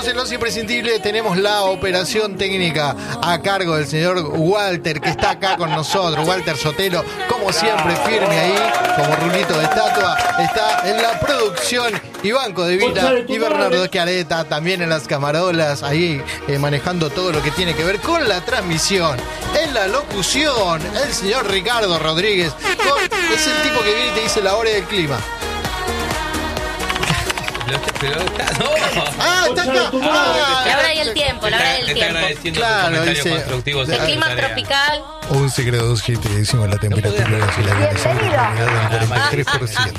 en Los Imprescindibles tenemos la operación técnica a cargo del señor Walter, que está acá con nosotros. Walter Sotelo, como siempre, firme ahí, como rulito de estatua. Está en la producción Iván Codevila y Bernardo Schiaretta, también en las camarolas, ahí manejando todo lo que tiene que ver con la transmisión. En la locución, el señor Ricardo Rodríguez, es el tipo que viene y te dice la hora del clima. Está acá. La hora y el tiempo, la hora del tiempo. Claro, dice. El clima tropical. 11 grados 7 décimos la temperatura de la ciudad del 43%.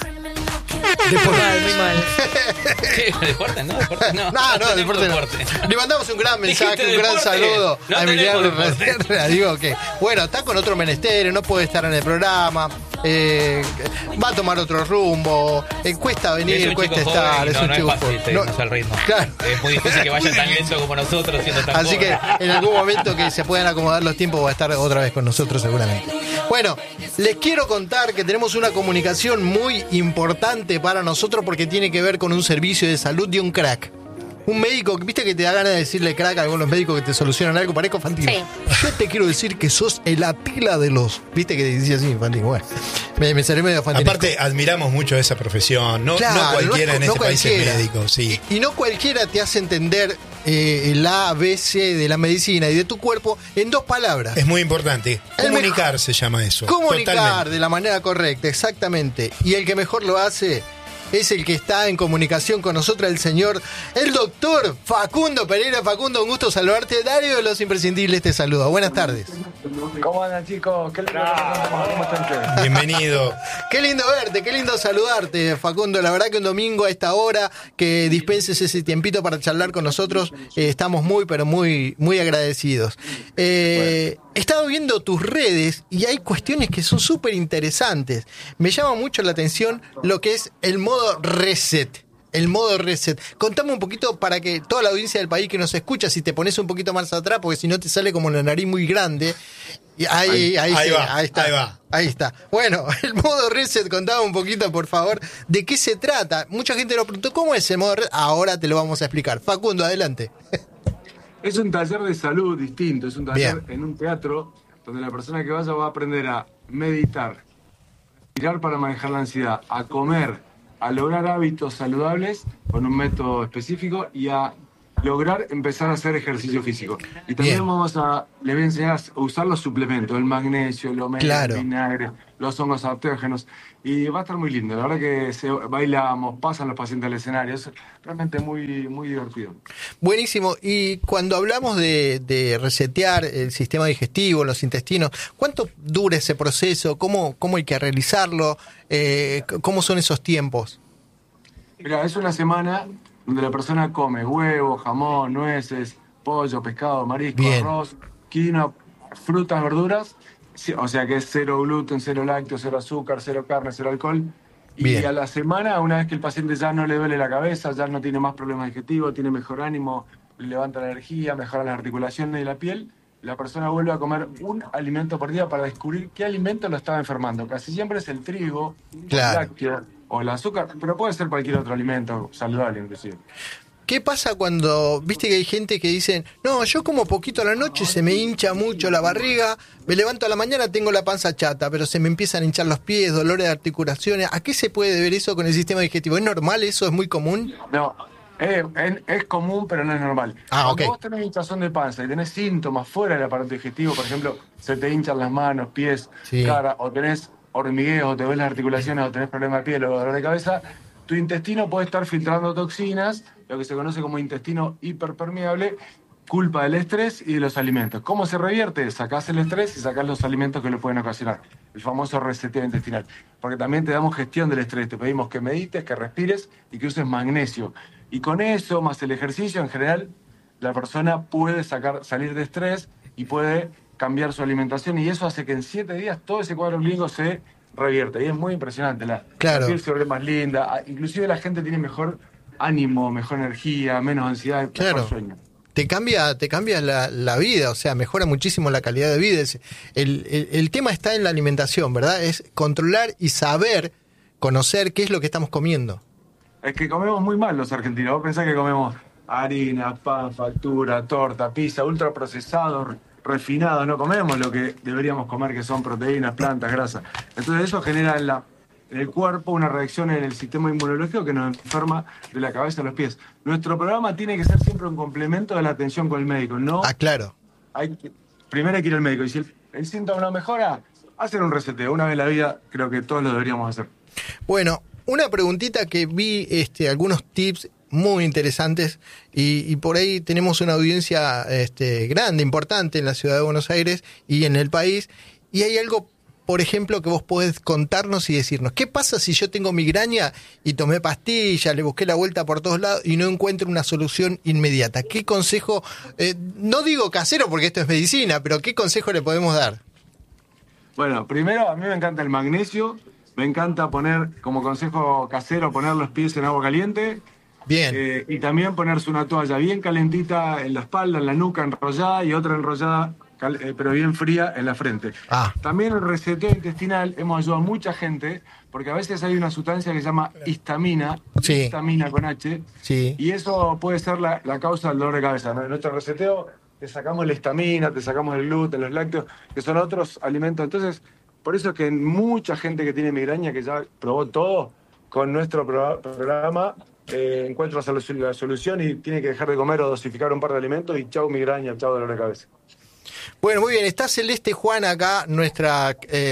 Muy mal. ¿Qué? ¿Deporte? No, deporte no. No, deporte no. Le mandamos un gran mensaje, un gran saludo a Emiliano Herrera. Digo que, bueno, está con otro menesterio, no puede estar en el programa, va a tomar otro rumbo, cuesta venir, cuesta estar, es un chico joven. No al ritmo. Claro. Es muy difícil que vayan tan lento como nosotros siendo tan Así jóvenes. que en algún momento que se puedan acomodar los tiempos va a estar otra vez con nosotros seguramente. Bueno, les quiero contar que tenemos una comunicación muy importante para nosotros porque tiene que ver con un servicio de salud de un crack. Un médico, viste que te da ganas de decirle crack a algunos médicos que te solucionan algo, parezco Fantino. Sí. Yo te quiero decir que sos el Atila de los... Viste que te decía así, Fantino. Bueno, me salí medio Fantino. Aparte, admiramos mucho esa profesión. No cualquiera en este país es médico, sí. Y no cualquiera te hace entender el ABC de la medicina y de tu cuerpo en 2 palabras. Es muy importante. Comunicar se llama eso. Comunicar Totalmente. de la manera correcta, exactamente. Y el que mejor lo hace es el que está en comunicación con nosotros, el doctor Facundo Pereira. Facundo, un gusto saludarte. Darío de Los Imprescindibles te saluda. Buenas tardes. ¿Cómo andan, chicos? ¿Cómo están ustedes? Bienvenido. Qué lindo verte, qué lindo saludarte, Facundo. La verdad que un domingo a esta hora que dispenses ese tiempito para charlar con nosotros, estamos muy, pero muy, muy agradecidos. He estado viendo tus redes y hay cuestiones que son súper interesantes. Me llama mucho la atención lo que es el modo reset. El modo reset. Contame un poquito para que toda la audiencia del país que nos escucha, si te pones un poquito más atrás, porque si no te sale como la nariz muy grande. Y ahí está. Bueno, el modo reset, contame un poquito, por favor, de qué se trata. Mucha gente nos preguntó, ¿cómo es el modo reset? Ahora te lo vamos a explicar. Facundo, adelante. Es un taller de salud distinto, es un taller en un teatro donde la persona que vaya va a aprender a meditar, respirar para manejar la ansiedad, a comer, a lograr hábitos saludables con un método específico y a lograr empezar a hacer ejercicio físico. Y también les voy a enseñar a usar los suplementos, el magnesio, el omega, el vinagre, los hongos adaptógenos. Y va a estar muy lindo. La verdad que bailamos, pasan los pacientes al escenario. Es realmente muy, muy divertido. Buenísimo. Y cuando hablamos de resetear el sistema digestivo, los intestinos, ¿cuánto dura ese proceso? ¿Cómo hay que realizarlo? ¿Cómo son esos tiempos? Mira, es una semana donde la persona come huevo, jamón, nueces, pollo, pescado, marisco, arroz, quinoa, frutas, verduras. O sea que es 0 gluten, 0 lácteos, 0 azúcar, 0 carne, 0 alcohol. Y a la semana, una vez que el paciente ya no le duele la cabeza, ya no tiene más problemas digestivos, tiene mejor ánimo, le levanta la energía, mejora las articulaciones de la piel, la persona vuelve a comer un alimento por día para descubrir qué alimento lo estaba enfermando. Casi siempre es el trigo, el lácteo o el azúcar, pero puede ser cualquier otro alimento saludable inclusive. ¿Qué pasa cuando, viste que hay gente que dicen, no, yo como poquito a la noche, se me hincha mucho la barriga, me levanto a la mañana, tengo la panza chata, pero se me empiezan a hinchar los pies, dolores de articulaciones? ¿A qué se puede deber eso con el sistema digestivo? ¿Es normal eso? ¿Es muy común? No, es común, pero no es normal. Cuando vos tenés hinchazón de panza y tenés síntomas fuera del aparato digestivo, por ejemplo, se te hinchan las manos, pies, cara, o tenés hormigueos, o te ves las articulaciones, o tenés problemas de piel o dolor de cabeza, tu intestino puede estar filtrando toxinas, lo que se conoce como intestino hiperpermeable, culpa del estrés y de los alimentos. ¿Cómo se revierte? Sacás el estrés y sacás los alimentos que lo pueden ocasionar. El famoso reseteo intestinal. Porque también te damos gestión del estrés. Te pedimos que medites, que respires y que uses magnesio. Y con eso, más el ejercicio, en general, la persona puede salir de estrés y puede cambiar su alimentación. Y eso hace que en 7 días todo ese cuadro clínico se revierte. Y es muy impresionante. La piel se vuelve más linda. Inclusive la gente tiene mejor ánimo, mejor energía, menos ansiedad, mejor sueño. Te cambia la vida, o sea, mejora muchísimo la calidad de vida. El tema está en la alimentación, ¿verdad? Es controlar y saber, conocer qué es lo que estamos comiendo. Es que comemos muy mal los argentinos. Vos pensás que comemos harina, pan, factura, torta, pizza, ultraprocesado, refinado, no comemos lo que deberíamos comer, que son proteínas, plantas, grasas. Entonces eso genera en el cuerpo una reacción en el sistema inmunológico que nos enferma de la cabeza a los pies. Nuestro programa tiene que ser siempre un complemento de la atención con el médico, ¿no? Claro. Primero hay que ir al médico, y si el síntoma no mejora, hacer un reseteo. Una vez en la vida creo que todos lo deberíamos hacer. Bueno, una preguntita que vi, algunos tips muy interesantes y por ahí tenemos una audiencia grande, importante en la ciudad de Buenos Aires y en el país, y hay algo, por ejemplo, que vos podés contarnos y decirnos, ¿qué pasa si yo tengo migraña y tomé pastillas, le busqué la vuelta por todos lados y no encuentro una solución inmediata? ¿Qué consejo, no digo casero porque esto es medicina, pero qué consejo le podemos dar? Bueno, primero a mí me encanta el magnesio, me encanta poner, como consejo casero, poner los pies en agua caliente. Bien. Y también ponerse una toalla bien calentita en la espalda, en la nuca enrollada y otra enrollada, pero bien fría en la frente. También el reseteo intestinal hemos ayudado a mucha gente, porque a veces hay una sustancia que se llama histamina, histamina con H, y eso puede ser la causa del dolor de cabeza, ¿no? En nuestro reseteo te sacamos la histamina, te sacamos el gluten, los lácteos, que son otros alimentos. Entonces, por eso es que mucha gente que tiene migraña, que ya probó todo, con nuestro programa encuentra la solución y tiene que dejar de comer o dosificar un par de alimentos y chau migraña, chau dolor de cabeza. Bueno, muy bien, está Celeste Juan acá, nuestra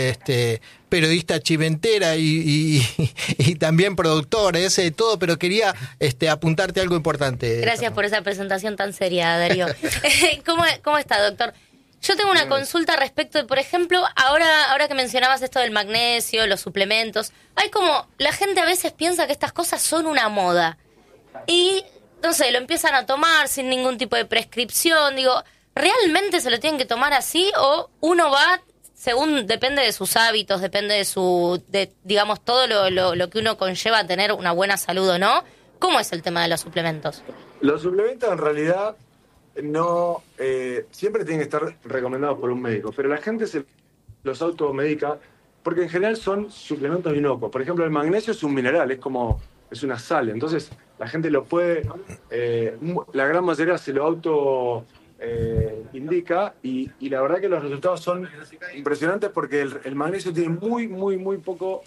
periodista chimentera y también productora, ese de todo, pero quería apuntarte algo importante. Gracias por esa presentación tan seria, Darío. ¿Cómo está, doctor? Yo tengo una consulta respecto de, por ejemplo, ahora que mencionabas esto del magnesio, los suplementos, hay como, la gente a veces piensa que estas cosas son una moda y, no sé, lo empiezan a tomar sin ningún tipo de prescripción. Digo, ¿realmente se lo tienen que tomar así o uno va, según, depende de sus hábitos, depende de digamos, todo lo que uno conlleva a tener una buena salud o no? ¿Cómo es el tema de los suplementos? Los suplementos en realidad no siempre tienen que estar recomendados por un médico, pero la gente se los automedica porque en general son suplementos inocuos. Por ejemplo, el magnesio es un mineral, es una sal, entonces la gente lo puede, la gran mayoría se lo auto indica y la verdad que los resultados son impresionantes porque el magnesio tiene muy poco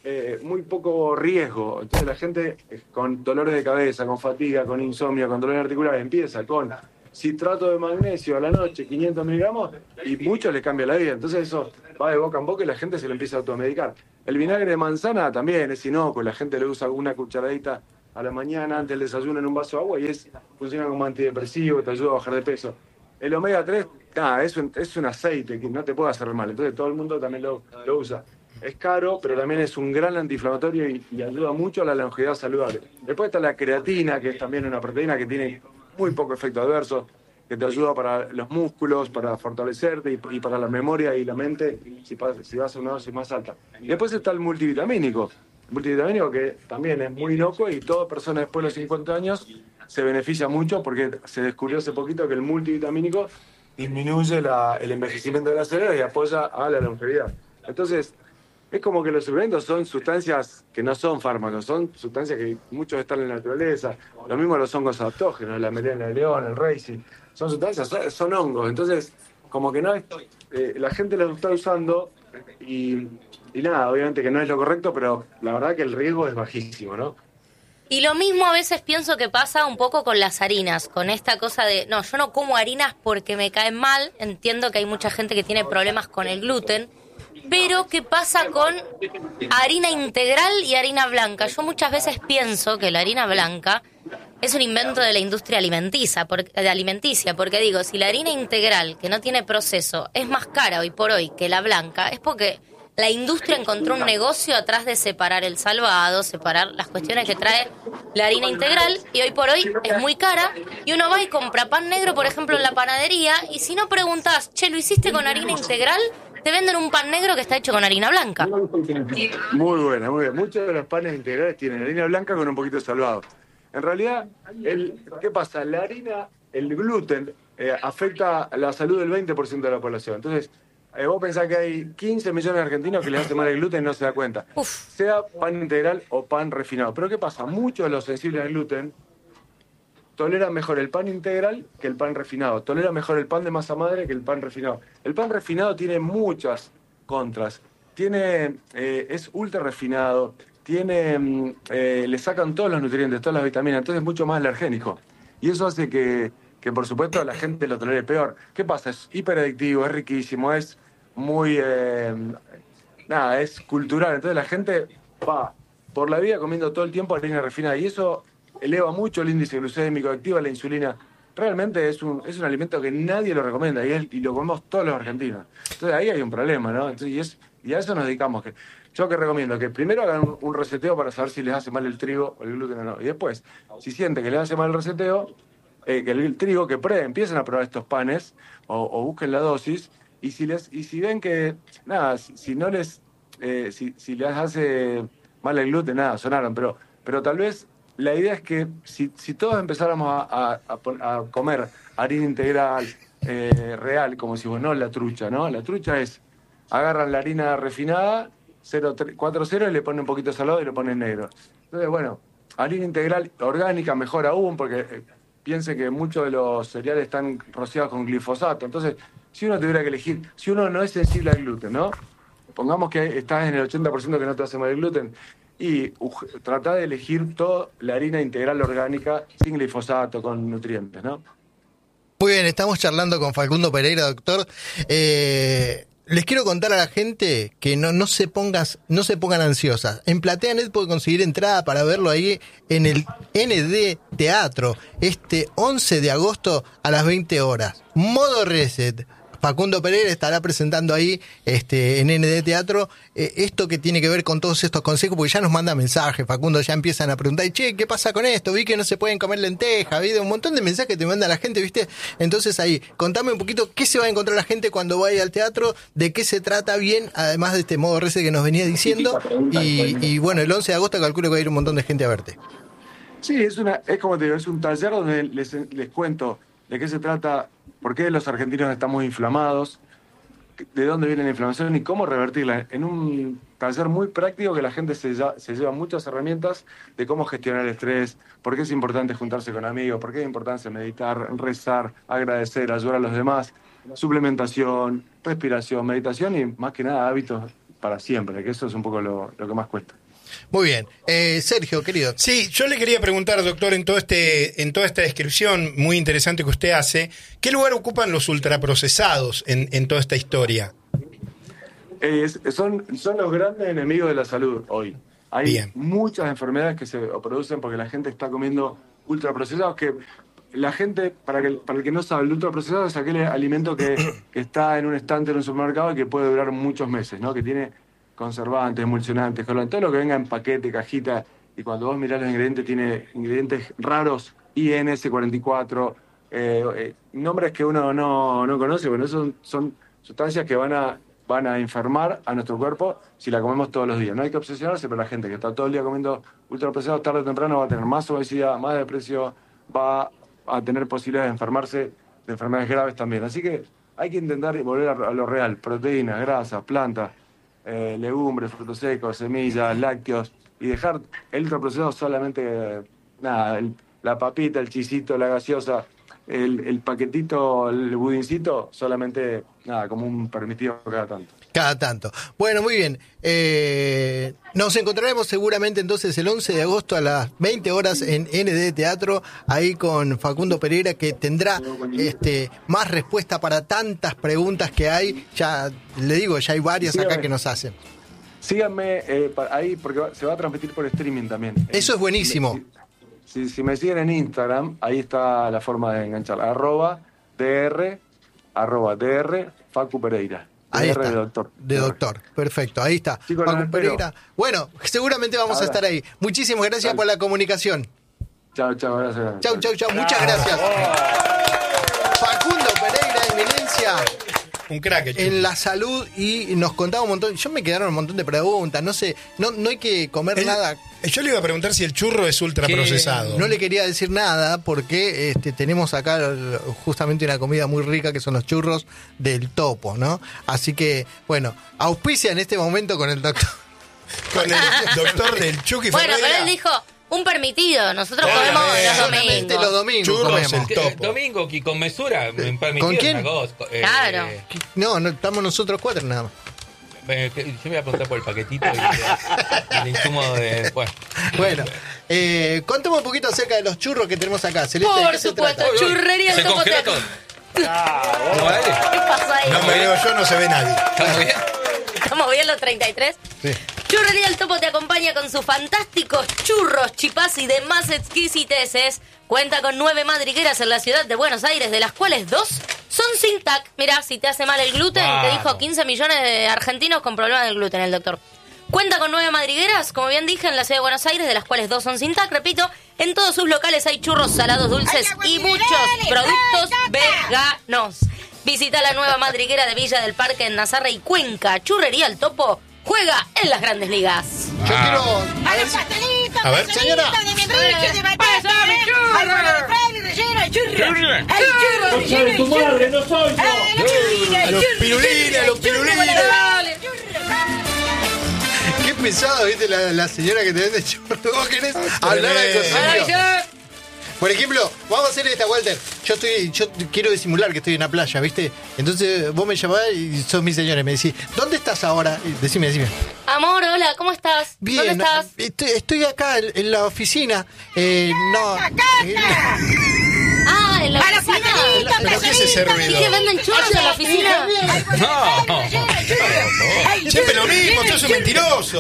riesgo. Entonces la gente con dolores de cabeza, con fatiga, con insomnio, con dolores articulares empieza con citrato de magnesio a la noche, 500 miligramos, y mucho le cambia la vida. Entonces eso va de boca en boca y la gente se lo empieza a automedicar. El vinagre de manzana también es inocuo, la gente le usa una cucharadita a la mañana antes del desayuno en un vaso de agua y funciona como antidepresivo, te ayuda a bajar de peso. El omega 3, es un aceite que no te puede hacer mal, entonces todo el mundo también lo usa. Es caro, pero también es un gran antiinflamatorio y ayuda mucho a la longevidad saludable. Después está la creatina, que es también una proteína que tiene muy poco efecto adverso, que te ayuda para los músculos, para fortalecerte y para la memoria y la mente, si vas a una dosis más alta. Y después está el multivitamínico que también es muy inocuo y toda persona después de los 50 años se beneficia mucho porque se descubrió hace poquito que el multivitamínico disminuye el envejecimiento de la célula y apoya a la longevidad. Entonces, es como que los suplementos son sustancias que no son fármacos, son sustancias que muchos están en la naturaleza. Lo mismo lo son con los adaptógenos, la melena de león, el racing. Son sustancias, son hongos. Entonces, como que no es, la gente los está usando y nada, obviamente que no es lo correcto, pero la verdad que el riesgo es bajísimo, ¿no? Y lo mismo a veces pienso que pasa un poco con las harinas, con esta cosa de, no, yo no como harinas porque me caen mal. Entiendo que hay mucha gente que tiene problemas con el gluten. Pero, ¿qué pasa con harina integral y harina blanca? Yo muchas veces pienso que la harina blanca es un invento de la industria alimenticia, porque digo, si la harina integral, que no tiene proceso, es más cara hoy por hoy que la blanca, es porque la industria encontró un negocio atrás de separar el salvado, separar las cuestiones que trae la harina integral, y hoy por hoy es muy cara, y uno va y compra pan negro, por ejemplo, en la panadería, y si no preguntás, che, ¿lo hiciste con harina integral? Te venden un pan negro que está hecho con harina blanca. Muy buena, muy bien. Muchos de los panes integrales tienen harina blanca con un poquito de salvado. En realidad, ¿qué pasa? La harina, el gluten, afecta a la salud del 20% de la población. Entonces, vos pensás que hay 15 millones de argentinos que les hace mal el gluten y no se da cuenta. Sea pan integral o pan refinado. Pero ¿qué pasa? Muchos de los sensibles al gluten tolera mejor el pan integral que el pan refinado. Tolera mejor el pan de masa madre que el pan refinado. El pan refinado tiene muchas contras. Es ultra refinado, le sacan todos los nutrientes, todas las vitaminas, entonces es mucho más alergénico. Y eso hace que por supuesto la gente lo tolere peor. ¿Qué pasa? Es hiperadictivo, es riquísimo, es muy... es cultural. Entonces la gente va por la vida comiendo todo el tiempo harina refinada y eso eleva mucho el índice glucémico, activa la insulina. Realmente es un alimento que nadie lo recomienda y lo comemos todos los argentinos. Entonces ahí hay un problema, ¿no? Entonces, y a eso nos dedicamos. Yo que recomiendo que primero hagan un reseteo para saber si les hace mal el trigo o el gluten o no. Y después, si sienten que les hace mal el reseteo, que el trigo, que empiecen a probar estos panes o busquen la dosis. Y si ven que, si les hace mal el gluten, sonaron. Pero tal vez la idea es que si todos empezáramos a comer harina integral real, como si no la trucha, ¿no? La trucha es, agarran la harina refinada, 4.0 y le ponen un poquito de salado y lo ponen negro. Entonces, bueno, harina integral orgánica mejor aún, porque piensen que muchos de los cereales están rociados con glifosato. Entonces, si uno tuviera que elegir, si uno no es sensible al gluten, ¿no? Pongamos que estás en el 80% que no te hace mal el gluten, y trata de elegir toda la harina integral orgánica sin glifosato, con nutrientes, ¿no? Muy bien, estamos charlando con Facundo Pereira, doctor. Les quiero contar a la gente que no se pongan ansiosas. En PlateaNet puede conseguir entrada para verlo ahí en el ND Teatro, este 11 de agosto a las 20 horas. Modo Reset. Facundo Pereira estará presentando ahí en ND Teatro esto que tiene que ver con todos estos consejos, porque ya nos manda mensajes, Facundo, ya empiezan a preguntar, che, ¿qué pasa con esto? Vi que no se pueden comer lentejas, vi un montón de mensajes que te manda la gente, ¿viste? Entonces ahí, contame un poquito qué se va a encontrar la gente cuando vaya al teatro, de qué se trata bien, además de este modo reset que nos venía diciendo, y bueno, el 11 de agosto calculo que va a ir un montón de gente a verte. Sí, es como te digo, es un taller donde les cuento de qué se trata, por qué los argentinos estamos inflamados, de dónde viene la inflamación y cómo revertirla. En un taller muy práctico que la gente se lleva muchas herramientas de cómo gestionar el estrés, por qué es importante juntarse con amigos, por qué es importante meditar, rezar, agradecer, ayudar a los demás, suplementación, respiración, meditación y más que nada hábitos para siempre, que eso es un poco lo que más cuesta. Muy bien. Sergio, querido. Sí, yo le quería preguntar, doctor, en toda esta descripción muy interesante que usted hace, ¿qué lugar ocupan los ultraprocesados en toda esta historia? Son los grandes enemigos de la salud hoy. Hay muchas enfermedades que se producen porque la gente está comiendo ultraprocesados, que la gente, para el que no sabe, el ultraprocesado es aquel alimento que está en un estante en un supermercado y que puede durar muchos meses, ¿no? Que tiene conservantes, emulsionantes, colorantes, todo lo que venga en paquete, cajita, y cuando vos mirás los ingredientes, tiene ingredientes raros, INS44, nombres que uno no conoce, pero son sustancias que van a enfermar a nuestro cuerpo si la comemos todos los días. No hay que obsesionarse, pero la gente que está todo el día comiendo ultraprocesados, tarde o temprano va a tener más obesidad, más depresión, va a tener posibilidades de enfermarse de enfermedades graves también. Así que hay que intentar volver a lo real, proteínas, grasas, plantas, legumbres, frutos secos, semillas, lácteos, y dejar el ultraprocesado solamente, la papita, el chisito, la gaseosa, el paquetito, el budincito, solamente, como un permitido cada tanto. Cada tanto. Bueno, muy bien. Nos encontraremos seguramente entonces el 11 de agosto a las 20 horas en ND Teatro, ahí con Facundo Pereira, que tendrá más respuesta para tantas preguntas que hay. Ya le digo, ya hay varias acá que nos hacen. Síganme ahí porque se va a transmitir por streaming también. Eso es buenísimo. Si me siguen en Instagram, ahí está la forma de enganchar. @dr Facu Pereira. Ahí está, de doctor. Perfecto, ahí está. Chicos, Facu Pereira. Bueno, seguramente vamos a estar ahí. Muchísimas gracias por la comunicación. Chao, gracias. Chao. Muchas gracias. Facundo Pereira, eminencia. Un crack. En la salud, y nos contaba un montón. Yo me quedaron un montón de preguntas. No sé, no hay que comer nada. Yo le iba a preguntar si el churro es ultraprocesado. No le quería decir nada porque tenemos acá justamente una comida muy rica que son los churros del Topo, ¿no? Así que, bueno, auspicia en este momento con el doctor. Con el doctor del Chucky Ferreira. Bueno, pero él dijo, Un permitido, nosotros comemos los domingos. Churros el topo. Domingo y con mesura, permitido. ¿Con quién? Claro. No, estamos nosotros 4 nada más. Yo me voy a preguntar por el paquetito y el insumo de... Bueno, contemos un poquito acerca de los churros que tenemos acá. Celeste, ¿de Por qué se supuesto, trata? churrería Se el topo. congeló todo. ¿Qué pasa ahí? No me veo yo, no se ve nadie. ¿Estamos bien? ¿Estamos bien los 33? Sí. Churrería El Topo te acompaña con sus fantásticos churros, chipás y demás exquisiteces. Cuenta con 9 madrigueras en la ciudad de Buenos Aires, de las cuales 2 son sin TAC. Mirá, si te hace mal el gluten, te dijo 15 millones de argentinos con problemas del gluten, el doctor. Cuenta con 9 madrigueras, como bien dije, en la ciudad de Buenos Aires, de las cuales 2 son sin TAC. Repito, en todos sus locales hay churros salados, dulces y muchos productos veganos. Visita la nueva madriguera de Villa del Parque en Nazarre y Cuenca. Churrería El Topo juega en las Grandes Ligas. Yo quiero... A ver, señora. Tu madre, no soy yo. A los pirulines. Qué pesado, ¿viste? La señora que te vende churros. ¿Vos querés hablar de cocina? Por ejemplo, vamos a hacer esta, Walter. Yo quiero disimular que estoy en la playa, ¿viste? Entonces vos me llamás y sos mi señora y me decís, ¿dónde estás ahora? Decime. Amor, hola, ¿cómo estás? Bien, ¿Dónde estás? Estoy acá en la oficina. No. En la oficina. ¿Pero qué es ese ¿Y ruido? que venden churros en la oficina? Siempre lo mismo, sos un mentiroso.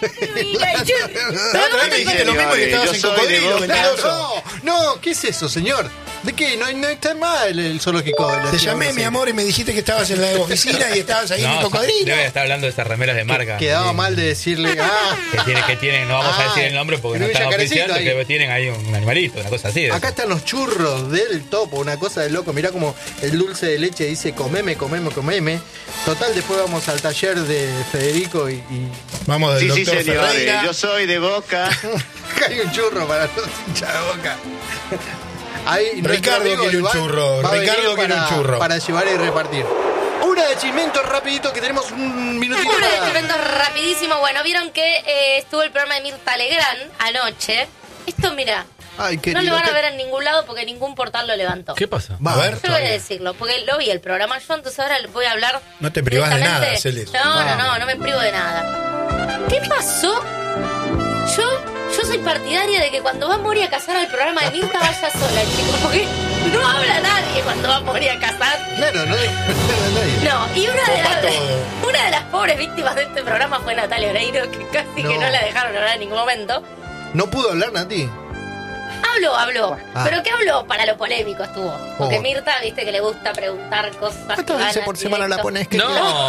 La otra vez me dijiste lo mismo y que estabas en cocodrilo, mentiroso. No, ¿qué es eso, señor? ¿De qué? No está mal el zoológico. Te llamé, mi amor, y me dijiste que estabas en la oficina y estabas ahí en el cocodrilo. Debe estar hablando de esas remeras de marca. Quedaba mal de decirle, Que tienen, no vamos a decir el nombre porque no en están Villa oficial, Carecito, que tienen ahí un animalito, una cosa así. acá están los churros del Topo, una cosa de loco. Mirá como el dulce de leche dice comeme. Total, después vamos al taller de Federico y Vamos del doctor señores, Ferreira. yo soy de Boca. hay un churro para los hinchas de Boca. Ahí, Ricardo nuestro amigo quiere un Iván churro. va a Ricardo venir quiere un churro. para llevar y repartir. Una de Chimento rapidito que tenemos un minutito. Uno de para- eventos rapidísimo. Bueno, vieron que estuvo el programa de Mirta Legrand anoche. Esto, mira, Ay, no querido, lo van a ¿qué- ver en ningún lado porque ningún portal lo levantó. ¿Qué pasa? Va, A ver. Yo voy a decirlo, porque lo vi el programa yo, entonces ahora voy a hablar. No te privás de directamente. nada, Celeste. No me privo de nada. ¿Qué pasó? Yo soy partidaria de que cuando va Mori a casar al programa de Mirta vaya sola, chicos, porque no habla nadie cuando va Mori a casar. Claro, no hay nadie. No, y Copa todo. una de las pobres víctimas de este programa fue Natalia Oreiro, que casi que no la dejaron hablar en ningún momento. No pudo hablar, Nati. Habló. Ah. Pero ¿qué habló? Para lo polémico estuvo. Porque Oh. Mirta, viste que le gusta preguntar cosas. ¿Cuántas veces ganas, por semana la directo. pones? ¿Qué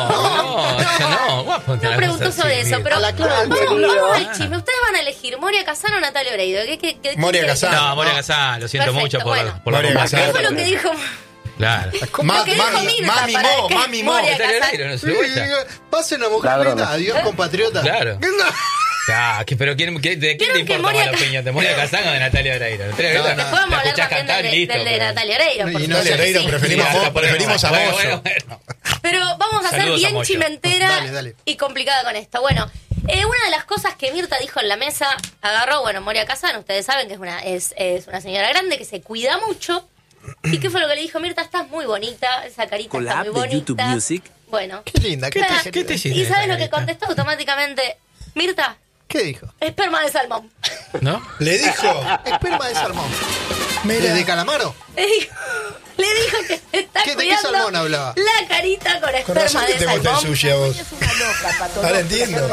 No, guapo. No preguntó sobre eso, pero A la clara, vamos querido. al chisme. Ustedes van a elegir Moria Casán o Natalia Oreiro. ¿Qué Moria quieren Casán. que- No, Moria Casán, lo siento Perfecto, mucho por bueno. la Moria marca. Casán. ¿Qué fue lo que dijo? Claro. Lo que dijo Mirta Mami para Mo, que Mami Mo. Moria Natalia Casán- Oreiro, no se le gusta. Pase una mujer linda, adiós compatriota. Claro. Pero ¿de quién te ¿Vieron que importa Moria más la Ca- opinión? ¿De Moria Casán o de Natalia Oreiro? Natalia Oreiro Después vamos a la hablar escuchás también cantar y listo. del de pero- Natalia Oreiro. por Y supuesto Natalia que Oreiro sí. preferimos a Bueno, Moyo. bueno. Pero vamos a ser Saludos a bien Moyo. chimentera Dale. y complicada con esto. Bueno, una de las cosas que Mirta dijo en la mesa, agarró, Moria Casán, ustedes saben que es una señora grande que se cuida mucho. ¿Y qué fue lo que le dijo Mirta? Estás muy bonita, esa carita Con la está app muy de bonita. YouTube Music. Bueno. Qué linda, qué Claro. te- ¿Qué te hiciste ¿Y sabes esa lo que carita? contestó automáticamente? Mirta, ¿Qué dijo? esperma de salmón. ¿No? Le dijo. Esperma de salmón. Mira. ¿De calamaro? Le dijo que se está ¿De qué cuidando salmón hablaba? la carita con Con esperma razón que de te gusta el salmón. sushi a vos. Ahora entiendo.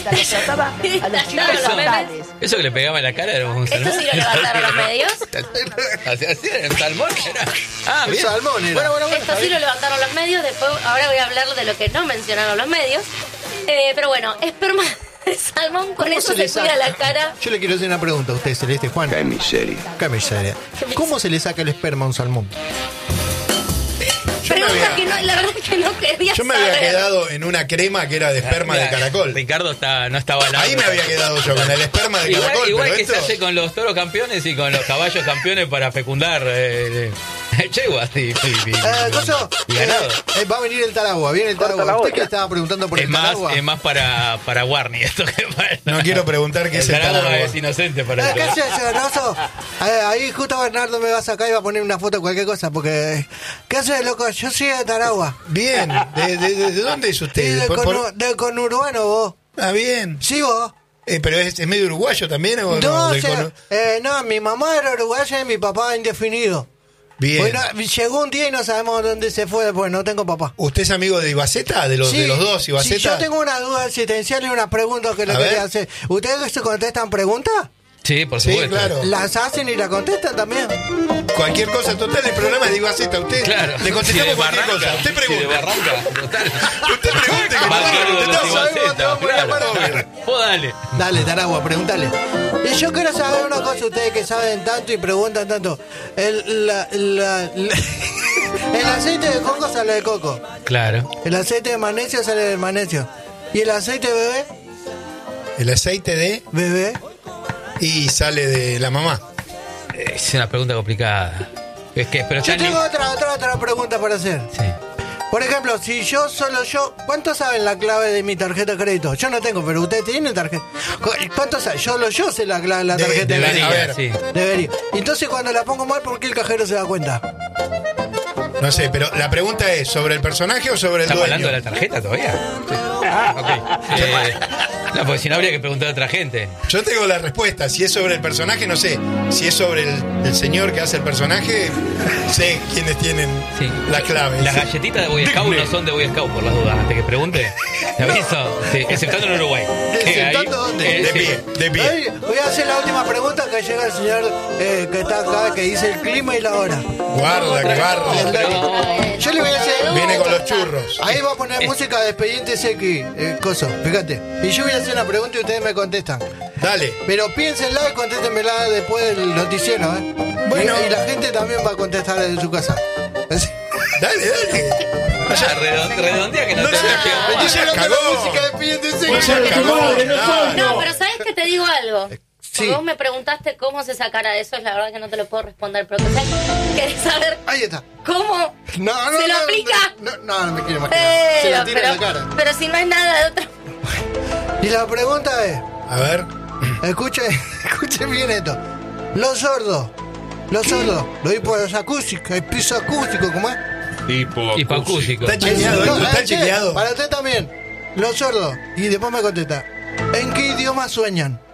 Eso que le pegaba en la cara era un Esto salmón. sí lo levantaron los medios. Así era, el salmón era. Ah, El bien. salmón era. Bueno, Esto sí lo levantaron los medios. Después, ahora voy a hablar de lo que no mencionaron los medios. Pero bueno, esperma de salmón, con eso se cuida la cara. Yo le quiero hacer una pregunta a usted, Celeste, Juan. Qué miseria. Qué miseria. ¿Cómo se le saca el esperma a un salmón? Pregunta que no, la verdad es que no quería Yo me había saber. quedado en una crema que era de esperma de caracol. Ricardo no estaba al lado. Ahí me había quedado yo con el esperma de caracol. Igual pero que esto... se hace con los toros campeones y con los caballos campeones para fecundar Chegua, sí. Coso, Y ganado. va a venir el Taragua, viene el Taragua. ¿Usted que estaba preguntando por el Taragua? Es más para Warney esto que para... No quiero preguntar qué es el Taragua. Taragua. Es inocente para ¿Qué es eso, Rosso? Ahí justo Bernardo me va a sacar y va a poner una foto de cualquier cosa, porque... ¿Qué haces, loco? Yo soy de Taragua. Bien, ¿de dónde es usted? Del conurbano, vos. Ah, bien. Sí, vos. ¿Pero es medio uruguayo también? ¿O No, no? no, mi mamá era uruguaya y mi papá indefinido. Bien. Bueno, llegó un día y no sabemos dónde se fue, pues no tengo papá. ¿Usted es amigo de Ibaceta? ¿De los dos Ibaceta? Sí, yo tengo una duda existencial y una pregunta que le quería hacer. ¿Ustedes se contestan preguntas? Sí, por supuesto. Sí, claro. ¿Las hacen y la contestan también? Cualquier cosa, total, el programa es de Ibaceta. Usted le contestamos cualquier cosa. Usted pregunta. Usted pregunte Vos dale. Dale, Taragua, pregúntale. Y yo quiero saber una cosa, ustedes que saben tanto y preguntan tanto. El aceite de coco sale de coco. Claro. El aceite de magnesio sale del magnesio. ¿Y el aceite de bebé? El aceite de Bebé. y sale de la mamá. Es una pregunta complicada. Pero yo tengo otra pregunta para hacer. Sí. Por ejemplo, si solo yo, ¿cuántos saben la clave de mi tarjeta de crédito? Yo no tengo, pero ustedes tienen tarjeta. ¿Cuántos saben? Solo yo sé la clave de la tarjeta de crédito. A ver, sí. Debería. Entonces cuando la pongo mal, ¿por qué el cajero se da cuenta? No sé, pero la pregunta es, ¿sobre el personaje o sobre el dueño? ¿Estamos hablando de la tarjeta todavía? Sí. Ok. No, porque si no habría que preguntar a otra gente. Yo tengo la respuesta. Si es sobre el personaje, no sé. Si es sobre el señor que hace el personaje, sé quiénes tienen la clave. Las galletitas de Boy Scout no son de Boy Scout, por las dudas. Antes que pregunte, ¿te aviso? Sí, exceptando en Uruguay. ¿Exceptando dónde? De pie. Voy a hacer la última pregunta que llega el señor que está acá, que dice el clima y la hora. Guarda, que barra. Yo le voy a hacer... Viene con los churros. Ahí va a poner música de Expediente X, coso, fíjate. Y yo voy a hacer una pregunta y ustedes me contestan. Dale. Pero piénsenla y contéstenmela después del noticiero, ¿eh? Bueno. Y la gente también va a contestar desde su casa. Dale. Redondea que no te Ya cagó. Música de Expediente X. No, pero ¿sabes que te digo algo? Sí. Vos me preguntaste cómo se sacara eso, es la verdad que no te lo puedo responder, pero ¿querés saber Ahí está. cómo se lo aplica? No me quiero imaginar. Se la tira en la cara. Pero si no es nada de otro. Y la pregunta es, A ver. escuchen bien esto. Los sordos, lo digo los acústicos, el piso acústico, ¿cómo es? Hipoacústico. Está chequeado, está chequeado. Para usted también, los sordos. Y después me contesta, ¿en qué idioma sueñan?